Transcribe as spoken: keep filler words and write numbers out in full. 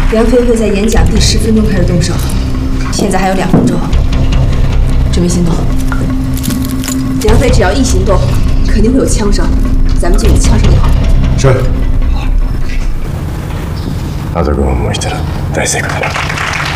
梁飞会在演讲第十分钟开始动手，现在还有两分钟，准备行动。梁飞只要一行动，肯定会有枪声，咱们就以枪声为号。 是。あとごふんもしたら大成功だな。